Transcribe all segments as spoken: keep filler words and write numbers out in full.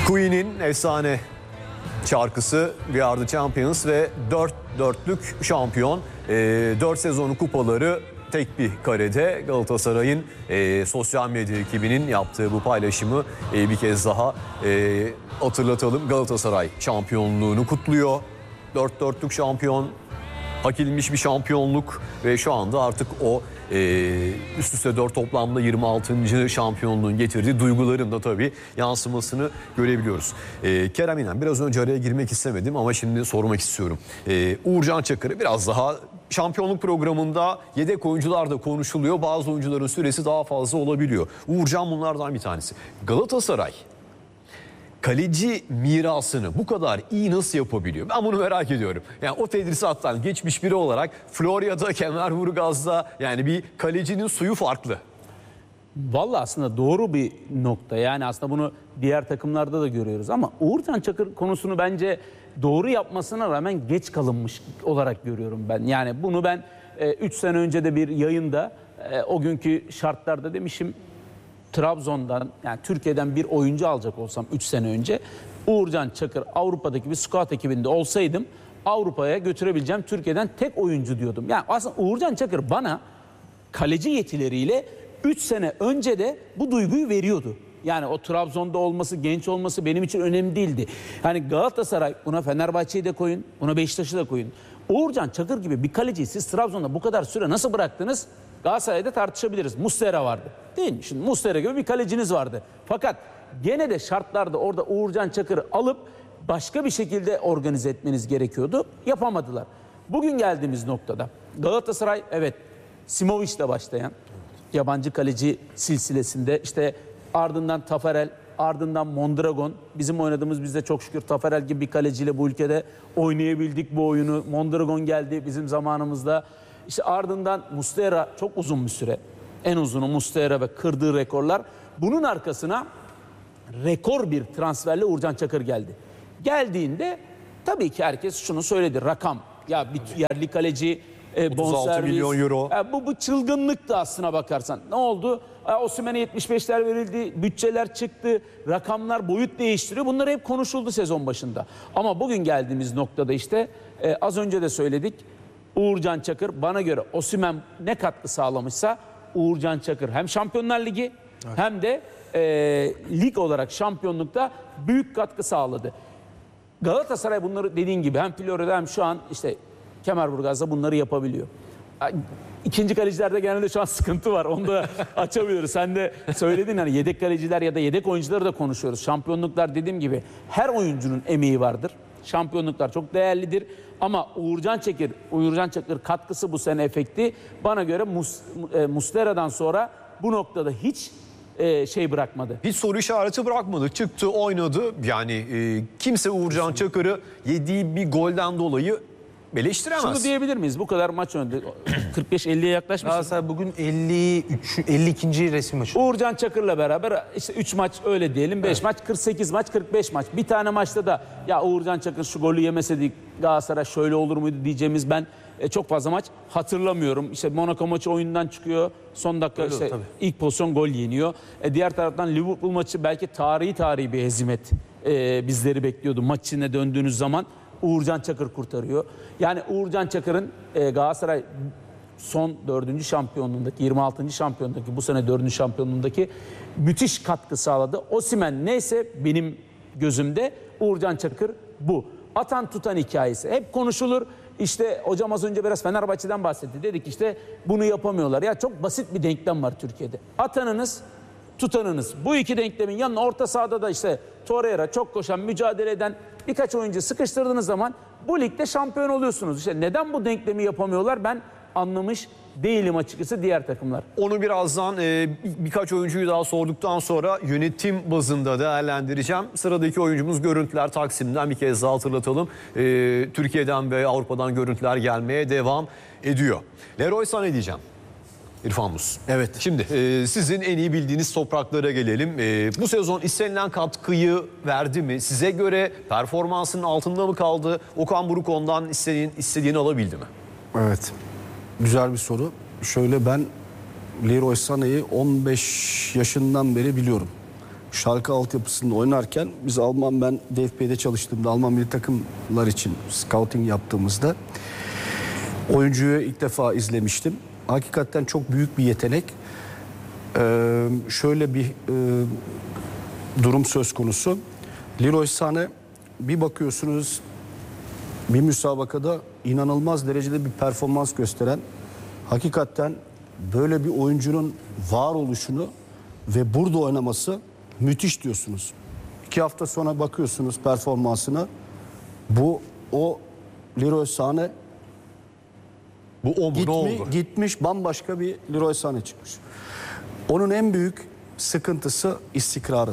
Queen'in efsane şarkısı We Are The Champions ve dört dörtlük şampiyon. E, dört sezonun kupaları tek bir karede. Galatasaray'ın e, sosyal medya ekibinin yaptığı bu paylaşımı e, bir kez daha e, hatırlatalım. Galatasaray şampiyonluğunu kutluyor. Dört dörtlük şampiyon, hak edilmiş bir şampiyonluk ve şu anda artık o e, üst üste dört toplamda yirmi altıncı şampiyonluğun getirdiği duyguların da tabii yansımasını görebiliyoruz. E, Kerem İnan, biraz önce araya girmek istemedim ama şimdi sormak istiyorum. E, Uğurcan Çakır'ı biraz daha şampiyonluk programında yedek oyuncular da konuşuluyor. Bazı oyuncuların süresi daha fazla olabiliyor. Uğurcan bunlardan bir tanesi. Galatasaray kaleci mirasını bu kadar iyi nasıl yapabiliyor? Ben bunu merak ediyorum. Yani o tedrisattan geçmiş biri olarak Florya'da, Kemerburgaz'da yani bir kalecinin suyu farklı. Vallahi aslında doğru bir nokta. Yani aslında bunu diğer takımlarda da görüyoruz. Ama Uğurcan Çakır konusunu bence doğru yapmasına rağmen geç kalınmış olarak görüyorum ben. Yani bunu ben üç e, sene önce de bir yayında e, o günkü şartlarda demişim. Trabzon'dan, yani Türkiye'den bir oyuncu alacak olsam üç sene önce Uğurcan Çakır Avrupa'daki bir scout ekibinde olsaydım Avrupa'ya götürebileceğim Türkiye'den tek oyuncu diyordum. Yani aslında Uğurcan Çakır bana kaleci yetileriyle üç sene önce de bu duyguyu veriyordu. Yani o Trabzon'da olması, genç olması benim için önemli değildi. Yani Galatasaray, buna Fenerbahçe'yi de koyun, buna Beşiktaş'ı da koyun. Uğurcan Çakır gibi bir kaleciyi siz Trabzon'da bu kadar süre nasıl bıraktınız? Galatasaray'da tartışabiliriz. Muslera vardı. Değil mi? Şimdi Muslera gibi bir kaleciniz vardı. Fakat gene de şartlarda orada Uğurcan Çakır'ı alıp başka bir şekilde organize etmeniz gerekiyordu. Yapamadılar. Bugün geldiğimiz noktada Galatasaray, evet, Simović'le başlayan yabancı kaleci silsilesinde işte ardından Tafarel, ardından Mondragon. Bizim oynadığımız, bizde çok şükür Tafarel gibi bir kaleciyle bu ülkede oynayabildik bu oyunu. Mondragon geldi bizim zamanımızda. İşte ardından Muslera çok uzun bir süre. En uzunu Muslera ve kırdığı rekorlar. Bunun arkasına rekor bir transferle Uğurcan Çakır geldi. Geldiğinde tabii ki herkes şunu söyledi. Rakam. Ya bir yerli kaleci, e, bonservis. milyon euro. E, bu, bu çılgınlıktı aslına bakarsan. Ne oldu? E, Osimhen'e yetmiş beşler verildi. Bütçeler çıktı. Rakamlar boyut değiştiriyor. Bunlar hep konuşuldu sezon başında. Ama bugün geldiğimiz noktada işte e, az önce de söyledik. Uğurcan Çakır, bana göre Osimhen ne katkı sağlamışsa Uğurcan Çakır hem Şampiyonlar Ligi, evet, hem de e, lig olarak şampiyonlukta büyük katkı sağladı. Galatasaray bunları dediğin gibi hem Florya'da hem şu an işte Kemerburgaz'da bunları yapabiliyor. İkinci kalecilerde genelde şu an sıkıntı var. Onu da açabiliriz. Sen de söyledin, hani yedek kaleciler ya da yedek oyuncuları da konuşuyoruz. Şampiyonluklar dediğim gibi her oyuncunun emeği vardır. Şampiyonluklar çok değerlidir. Ama Uğurcan Çakır, Uğurcan Çakır katkısı bu sene efekti. Bana göre Mus, e, Muslera'dan sonra bu noktada hiç e, şey bırakmadı. Hiç soru işareti bırakmadı. Çıktı, oynadı. Yani e, kimse Uğurcan Çakır'ı yediği bir golden dolayı eleştiremez. Şunu diyebilir miyiz? Bu kadar maç önde. kırk beş elliye yaklaşmış. Galatasaray bugün elli üç elli ikinci resim maçı. Uğurcan Çakır'la beraber işte üç maç öyle diyelim. beş evet. maç, kırk sekiz maç, kırk beş maç. Bir tane maçta da ya Uğurcan Çakır şu golü yemeseydi Galatasaray şöyle olur muydu diyeceğimiz ben e, çok fazla maç hatırlamıyorum. İşte Monaco maçı oyundan çıkıyor. Son dakika öyle işte ilk pozisyon gol yeniyor. E, diğer taraftan Liverpool maçı belki tarihi tarihi bir hezimet e, bizleri bekliyordu. Maç içine döndüğünüz zaman Uğurcan Çakır kurtarıyor. Yani Uğurcan Çakır'ın e, Galatasaray son dördüncü şampiyonluğundaki, yirmi altıncı şampiyonluğundaki, bu sene dördüncü şampiyonluğundaki müthiş katkı sağladı. Osimhen neyse benim gözümde Uğurcan Çakır bu. Atan tutan hikayesi hep konuşulur. İşte hocam az önce biraz Fenerbahçe'den bahsetti. Dedik işte bunu yapamıyorlar. Ya çok basit bir denklem var Türkiye'de. Atanınız, tutanınız. Bu iki denklemin yanına orta sahada da işte Torreira, çok koşan, mücadele eden birkaç oyuncu sıkıştırdığınız zaman bu ligde şampiyon oluyorsunuz. İşte neden bu denklemi yapamıyorlar ben anlamış değilim açıkçası diğer takımlar. Onu birazdan e, birkaç oyuncuyu daha sorduktan sonra yönetim bazında değerlendireceğim. Sıradaki oyuncumuz görüntüler Taksim'den, bir kez daha hatırlatalım. E, Türkiye'den ve Avrupa'dan görüntüler gelmeye devam ediyor. Leroy Sané diyeceğim. İrfan Mus. Evet. Şimdi e, sizin en iyi bildiğiniz topraklara gelelim. E, bu sezon istenilen katkıyı verdi mi? Size göre performansının altında mı kaldı? Okan Buruk ondan istediğin, istediğini alabildi mi? Evet. Güzel bir soru. Şöyle, ben Leroy Sané'yi on beş yaşından beri biliyorum. Schalke altyapısında oynarken biz Alman, ben D F B'de çalıştığımda Alman milli takımlar için scouting yaptığımızda oyuncuyu ilk defa izlemiştim. Hakikaten çok büyük bir yetenek. Ee, şöyle bir e, durum söz konusu. Leroy Sané, bir bakıyorsunuz bir müsabakada inanılmaz derecede bir performans gösteren, hakikaten böyle bir oyuncunun var oluşunu ve burada oynaması müthiş diyorsunuz. İki hafta sonra bakıyorsunuz performansına, bu o Leroy Sané Bu o mu? Ne gitmi, oldu? gitmiş, bambaşka bir Leroy Sané çıkmış. Onun en büyük sıkıntısı istikrarı.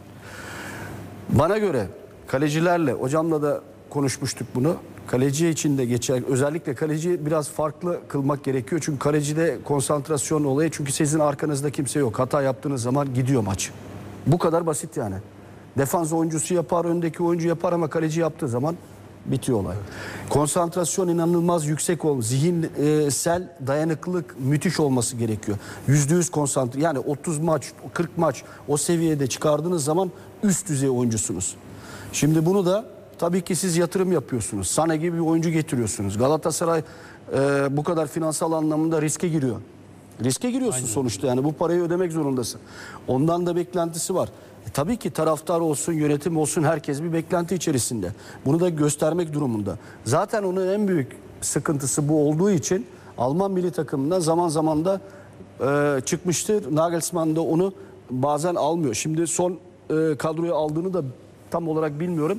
Bana göre kalecilerle, hocamla da konuşmuştuk bunu. Kaleci için de geçer. Özellikle kaleci biraz farklı kılmak gerekiyor. Çünkü kalecide konsantrasyon olayı. Çünkü sizin arkanızda kimse yok. Hata yaptığınız zaman gidiyor maç. Bu kadar basit yani. Defans oyuncusu yapar, öndeki oyuncu yapar ama kaleci yaptığı zaman bitiyor olay. Konsantrasyon inanılmaz yüksek ol. Zihinsel dayanıklılık müthiş olması gerekiyor. Yüzde yüz konsantre. Yani otuz maç, kırk maç o seviyede çıkardığınız zaman üst düzey oyuncusunuz. Şimdi bunu da tabii ki siz yatırım yapıyorsunuz. Sané gibi bir oyuncu getiriyorsunuz. Galatasaray e, bu kadar finansal anlamında riske giriyor. Riske giriyorsun Aynen. sonuçta, yani bu parayı ödemek zorundasın. Ondan da beklentisi var. E, tabii ki taraftar olsun, yönetim olsun, herkes bir beklenti içerisinde. Bunu da göstermek durumunda. Zaten onun en büyük sıkıntısı bu olduğu için Alman milli takımından zaman zaman da e, çıkmıştır. Nagelsmann da onu bazen almıyor. Şimdi son e, kadroya aldığını da tam olarak bilmiyorum.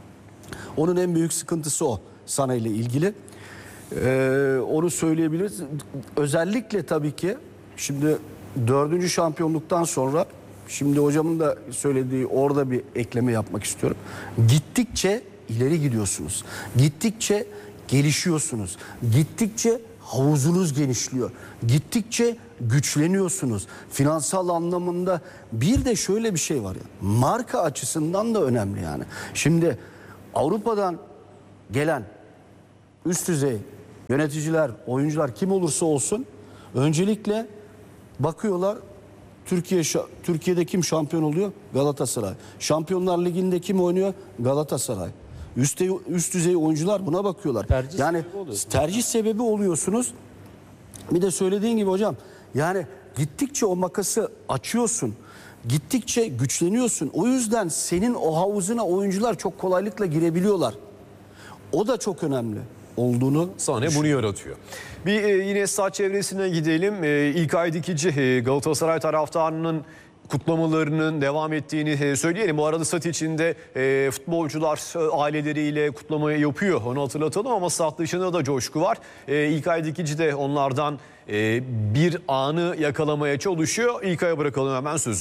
Onun en büyük sıkıntısı o, Sané ile ilgili. Ee, onu söyleyebiliriz. Özellikle tabii ki şimdi dördüncü şampiyonluktan sonra, şimdi hocamın da söylediği, orada bir ekleme yapmak istiyorum. Gittikçe ileri gidiyorsunuz. Gittikçe gelişiyorsunuz. Gittikçe havuzunuz genişliyor. Gittikçe güçleniyorsunuz. Finansal anlamında bir de şöyle bir şey var ya. Marka açısından da önemli yani. Şimdi Avrupa'dan gelen üst düzey yöneticiler, oyuncular kim olursa olsun öncelikle bakıyorlar, Türkiye Türkiye'de kim şampiyon oluyor? Galatasaray. Şampiyonlar Ligi'nde kim oynuyor? Galatasaray. Üst, üst düzey oyuncular buna bakıyorlar. Tercih yani sebebi tercih sebebi oluyorsunuz. Bir de söylediğin gibi hocam, yani gittikçe o makası açıyorsun. Gittikçe güçleniyorsun. O yüzden senin o havuzuna oyuncular çok kolaylıkla girebiliyorlar. O da çok önemli olduğunu Sané bunu yaratıyor. Bir e, yine saç çevresine gidelim. E, İlkay Dikici e, Galatasaray taraftarının kutlamalarının devam ettiğini e, söyleyelim. Bu arada stat içinde e, futbolcular e, aileleriyle kutlamayı yapıyor. Onu hatırlatalım ama stat dışında da coşku var. E, İlkay Dikici de onlardan e, bir anı yakalamaya çalışıyor. İlkay'a bırakalım hemen sözü.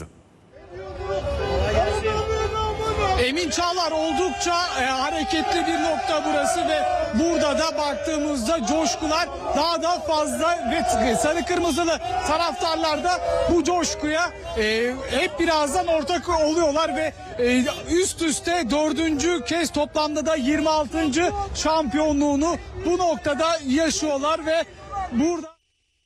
Emin Çağlar oldukça e, hareketli bir nokta burası ve burada da baktığımızda coşkular daha da fazla ve sarı kırmızılı taraftarlar da bu coşkuya e, hep birazdan ortak oluyorlar ve e, üst üste dördüncü kez toplamda da yirmi altıncı şampiyonluğunu bu noktada yaşıyorlar ve burada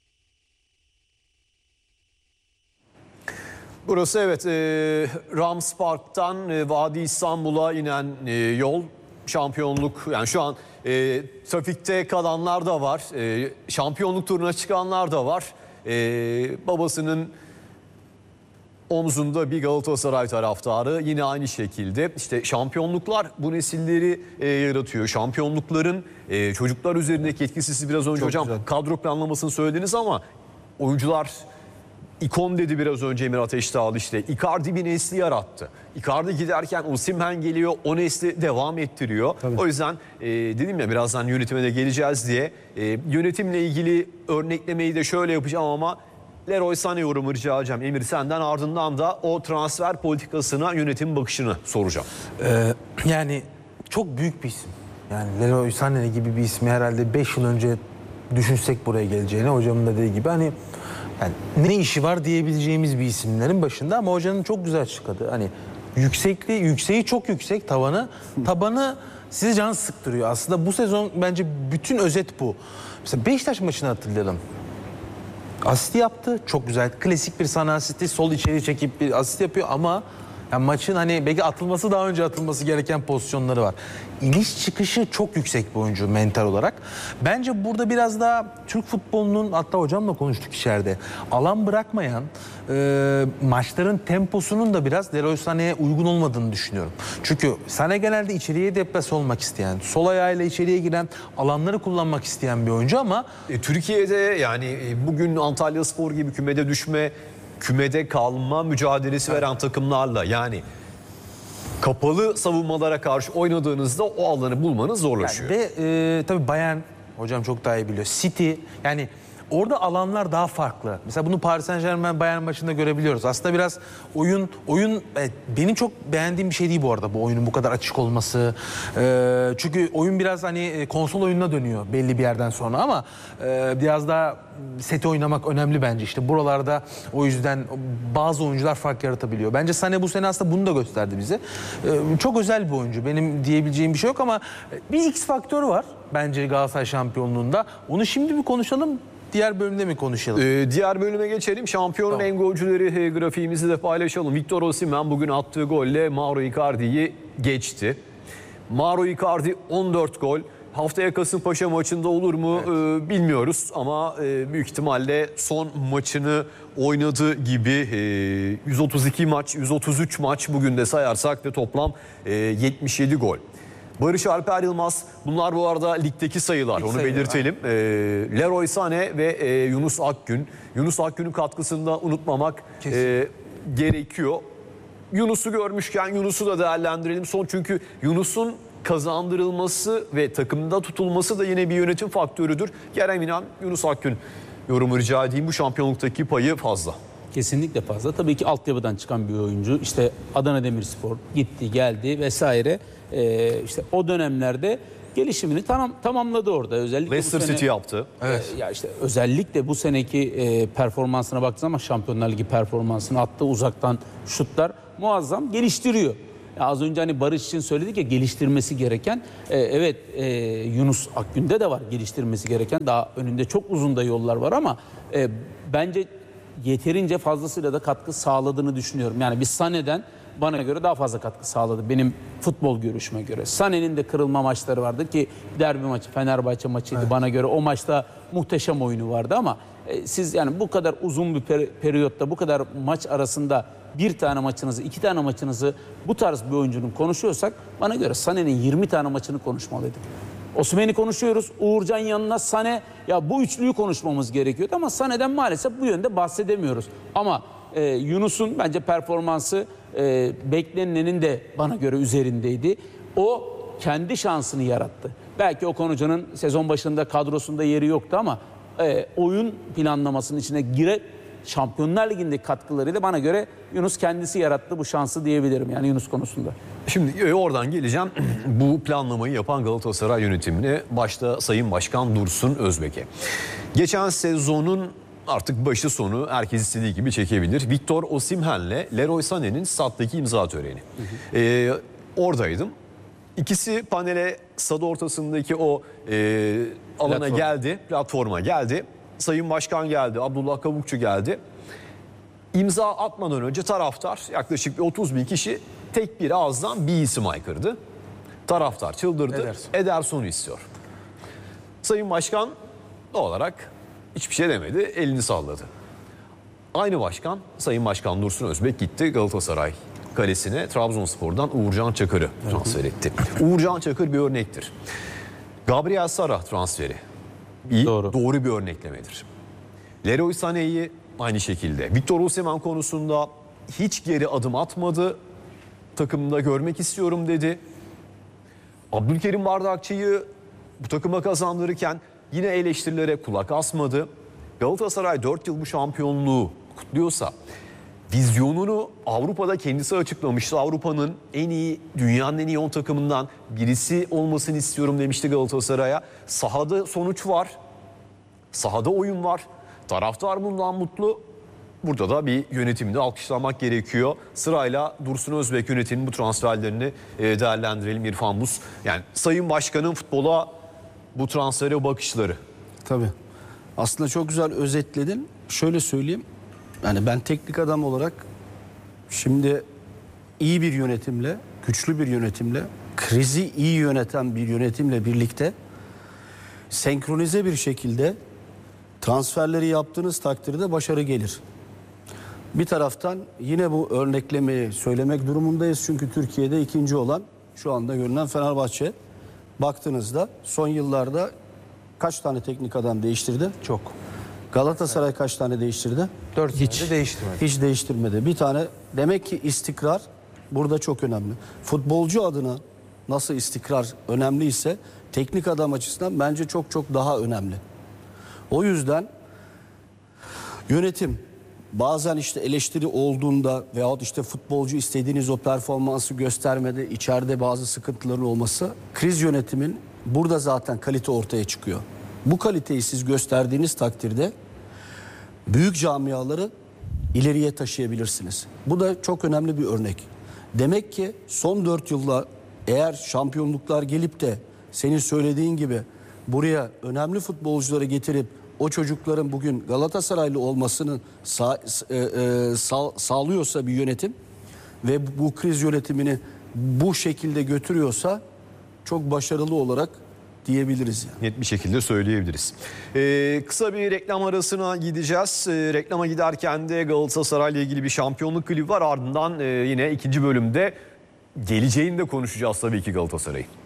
Burası evet e, Rams Park'tan e, Vadi İstanbul'a inen e, yol, şampiyonluk, yani şu an e, trafikte kalanlar da var, e, şampiyonluk turuna çıkanlar da var. E, babasının omzunda bir Galatasaray taraftarı yine aynı şekilde. İşte şampiyonluklar bu nesilleri e, yaratıyor. Şampiyonlukların e, çocuklar üzerindeki etkisi, siz biraz önce Çok hocam güzel. kadro planlamasını söylediniz ama oyuncular İkon dedi biraz önce Emir Ateşdağlı, işte Icardi bir nesli yarattı. Icardi giderken Osimhen geliyor, o nesli devam ettiriyor. Tabii. O yüzden e, dedim ya birazdan yönetime de geleceğiz diye e, yönetimle ilgili örneklemeyi de şöyle yapacağım ama Leroy Sané yorumu rica edeceğim Emir senden, ardından da o transfer politikasına yönetim bakışını soracağım. Ee, yani çok büyük bir isim. Yani Leroy Sané gibi bir ismi herhalde beş yıl önce düşünsek buraya geleceğini, hocamın da dediği gibi hani yani ne işi var diyebileceğimiz bir isimlerin başında, ama hocanın çok güzel açıkladı. Hani yüksekliği, yükseği çok yüksek, tavanı, tabanı sizi can sıktırıyor. Aslında bu sezon bence bütün özet bu. Mesela Beşiktaş maçını hatırlayalım. Asist yaptı, çok güzel. Klasik bir sana asisti, sol içeri çekip bir asist yapıyor ama Yani maçın hani belki atılması daha önce atılması gereken pozisyonları var. İniş çıkışı çok yüksek bir oyuncu mental olarak. Bence burada biraz daha Türk futbolunun, hatta hocamla konuştuk içeride, alan bırakmayan e, maçların temposunun da biraz Leroy Sané'ye uygun olmadığını düşünüyorum. Çünkü Sané genelde içeriye deplase olmak isteyen, sol ayağıyla içeriye giren, alanları kullanmak isteyen bir oyuncu ama E, Türkiye'de yani e, bugün Antalyaspor gibi kümede düşme, kümede kalma mücadelesi veren takımlarla, yani kapalı savunmalara karşı oynadığınızda o alanı bulmanız zorlaşıyor. ve e, tabii Bayern, hocam çok daha iyi biliyor, City, yani orada alanlar daha farklı. Mesela bunu Paris Saint-Germain Bayern maçında görebiliyoruz. Aslında biraz oyun oyun evet, benim çok beğendiğim bir şey değil bu arada, bu oyunun bu kadar açık olması. Ee, çünkü oyun biraz hani konsol oyununa dönüyor belli bir yerden sonra ama e, biraz daha seti oynamak önemli bence. İşte buralarda o yüzden bazı oyuncular fark yaratabiliyor. Bence Sané bu sene aslında bunu da gösterdi bize. Ee, çok özel bir oyuncu. Benim diyebileceğim bir şey yok ama bir X faktörü var bence Galatasaray şampiyonluğunda. Onu şimdi bir konuşalım. Diğer bölümde mi konuşalım? Ee, diğer bölüme geçelim. Şampiyonun Tamam. en golcüleri e, grafiğimizi de paylaşalım. Victor Osimhen bugün attığı golle Mauro Icardi'yi geçti. Mauro Icardi on dört gol. Haftaya Kasımpaşa maçında olur mu Evet. e, bilmiyoruz ama e, büyük ihtimalle son maçını oynadığı gibi e, yüz otuz iki maç, yüz otuz üç maç bugün de sayarsak ve toplam e, yetmiş yedi gol. Barış Alper Yılmaz, bunlar bu arada ligdeki sayılar, Lig onu sayıları, belirtelim. E, Leroy Sané ve e, Yunus Akgün. Yunus Akgün'ün katkısını da unutmamak e, gerekiyor. Yunus'u görmüşken Yunus'u da değerlendirelim. Son, çünkü Yunus'un kazandırılması ve takımda tutulması da yine bir yönetim faktörüdür. Kerem İnan, Yunus Akgün yorumu rica edeyim. Bu şampiyonluktaki payı fazla. Kesinlikle fazla. Tabii ki altyapıdan çıkan bir oyuncu. İşte Adana Demirspor gitti, geldi vesaire. Ee, işte o dönemlerde gelişimini tamam tamamladı orada. Özellikle Leicester bu sene, City yaptı. Evet. Ya işte özellikle bu seneki e, performansına baktığınız zaman Şampiyonlar Ligi performansını, attığı uzaktan şutlar muazzam, geliştiriyor. Ya az önce hani Barış için söyledik ya, geliştirmesi gereken. E, evet e, Yunus Akgün'de de var geliştirmesi gereken. Daha önünde çok uzun da yollar var ama e, bence yeterince fazlasıyla da katkı sağladığını düşünüyorum. Yani biz Sané'den bana göre daha fazla katkı sağladı benim futbol görüşüme göre. Sané'nin de kırılma maçları vardı ki derbi maçı, Fenerbahçe maçıydı, evet. Bana göre o maçta muhteşem oyunu vardı ama e, siz yani bu kadar uzun bir peri- periyotta, bu kadar maç arasında bir tane maçınızı, iki tane maçınızı bu tarz bir oyuncunun konuşuyorsak bana göre Sané'nin yirmi tane maçını konuşmalıydık. Osimhen'i konuşuyoruz. Uğurcan yanına Sané, ya bu üçlüyü konuşmamız gerekiyordu ama Sané'den maalesef bu yönde bahsedemiyoruz. Ama e, Yunus'un bence performansı e, beklenenin de bana göre üzerindeydi. O kendi şansını yarattı. Belki Okan Hoca'nın sezon başında kadrosunda yeri yoktu ama e, oyun planlamasının içine gire Şampiyonlar Ligi'ndeki katkılarıyla bana göre Yunus kendisi yarattı bu şansı diyebilirim yani Yunus konusunda. Şimdi oradan geleceğim. Bu planlamayı yapan Galatasaray yönetimine, başta Sayın Başkan Dursun Özbek'e. Geçen sezonun artık başı sonu herkes istediği gibi çekebilir. Victor Osimhen'le Leroy Sané'nin stattaki imza töreni. Hı hı. Ee, oradaydım. İkisi panele, stad ortasındaki o e, alana Platform. geldi, platforma geldi. Sayın Başkan geldi, Abdullah Kavukçu geldi. İmza atmadan önce taraftar, yaklaşık otuz bin kişi tek bir ağızdan bir isim aykırdı. Taraftar çıldırdı. Ederson. Ederson'u istiyor. Sayın Başkan doğal olarak hiçbir şey demedi, elini salladı. Aynı başkan, Sayın Başkan Dursun Özbek gitti Galatasaray kalesine Trabzonspor'dan Uğurcan Çakır'ı transfer etti. Uğurcan Çakır bir örnektir. Gabriel Sara transferi iyi, doğru. doğru bir örneklemedir. Leroy Sané'yi aynı şekilde. Victor Osimhen konusunda hiç geri adım atmadı. Takımda görmek istiyorum dedi. Abdülkerim Bardakçı'yı bu takıma kazandırırken yine eleştirilere kulak asmadı. Galatasaray dört yıl bu şampiyonluğu kutluyorsa, vizyonunu Avrupa'da kendisi açıklamıştı. Avrupa'nın en iyi, dünyanın en iyi on takımından birisi olmasını istiyorum demişti Galatasaray'a. Sahada sonuç var. Sahada oyun var. Taraftar bundan mutlu. Burada da bir yönetimini alkışlamak gerekiyor. Sırayla Dursun Özbek yönetiminin bu transferlerini değerlendirelim. İrfan Buz. Yani Sayın Başkan'ın futbola bu transfere bakışları. Tabii. Aslında çok güzel özetledin. Şöyle söyleyeyim. Yani ben teknik adam olarak şimdi iyi bir yönetimle, güçlü bir yönetimle, krizi iyi yöneten bir yönetimle birlikte senkronize bir şekilde transferleri yaptığınız takdirde başarı gelir. Bir taraftan yine bu örneklemeyi söylemek durumundayız. Çünkü Türkiye'de ikinci olan şu anda görünen Fenerbahçe. Baktığınızda son yıllarda kaç tane teknik adam değiştirdi? Çok. Galatasaray kaç tane değiştirdi? Dört Hiç. değiştirmedi. Hiç değiştirmedi. Bir tane. Demek ki istikrar burada çok önemli. Futbolcu adına nasıl istikrar önemliyse teknik adam açısından bence çok çok daha önemli. O yüzden yönetim bazen işte eleştiri olduğunda veyahut işte futbolcu istediğiniz o performansı göstermede, içeride bazı sıkıntıların olması, kriz yönetimin burada zaten kalite ortaya çıkıyor. Bu kaliteyi siz gösterdiğiniz takdirde büyük camiaları ileriye taşıyabilirsiniz. Bu da çok önemli bir örnek. Demek ki son dört yılda eğer şampiyonluklar gelip de senin söylediğin gibi buraya önemli futbolcuları getirip o çocukların bugün Galatasaraylı olmasını sağ, e, e, sağ, sağlıyorsa bir yönetim ve bu kriz yönetimini bu şekilde götürüyorsa çok başarılı olarak diyebiliriz yani. Net bir şekilde söyleyebiliriz. Ee, kısa bir reklam arasına gideceğiz. Ee, reklama giderken de Galatasaray'la ilgili bir şampiyonluk klibi var. Ardından e, yine ikinci bölümde geleceğini de konuşacağız tabii ki Galatasaray'ın.